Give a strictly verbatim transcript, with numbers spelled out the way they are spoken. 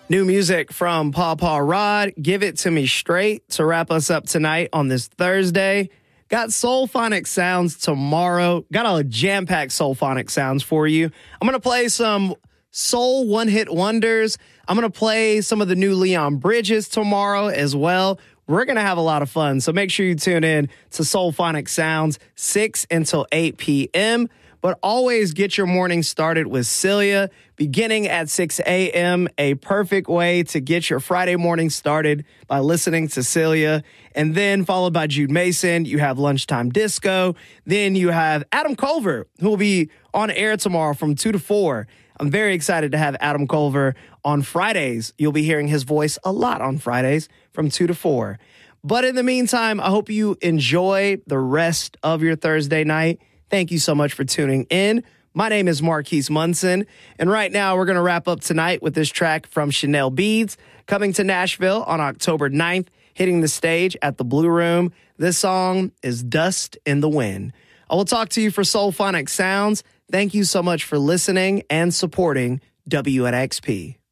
New music from Paw Paw Rod, Give It To Me Straight, to wrap us up tonight on this Thursday. Got Soulphonic Sounds tomorrow. Got a jam-packed Soulphonic Sounds for you. I'm going to play some soul one-hit wonders. I'm going to play some of the new Leon Bridges tomorrow as well. We're going to have a lot of fun, so make sure you tune in to Soulphonic Sounds, six until eight p.m., but always get your morning started with Celia, beginning at six a.m., a perfect way to get your Friday morning started by listening to Celia. And then followed by Jude Mason, you have Lunchtime Disco. Then you have Adam Culver, who will be on air tomorrow from two to four. I'm very excited to have Adam Culver on Fridays. You'll be hearing his voice a lot on Fridays from two to four. But in the meantime, I hope you enjoy the rest of your Thursday night. Thank you so much for tuning in. My name is Marquise Munson, and right now we're going to wrap up tonight with this track from Chanel Beads, coming to Nashville on October ninth, hitting the stage at the Blue Room. This song is Dust in the Wind. I will talk to you for Soulphonic Sounds. Thank you so much for listening and supporting W N X P.